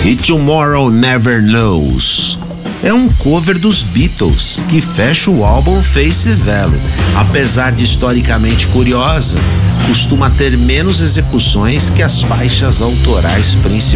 e Tomorrow Never Knows. É um cover dos Beatles que fecha o álbum Face Value. Apesar de historicamente curiosa, costuma ter menos execuções que as faixas autorais principais.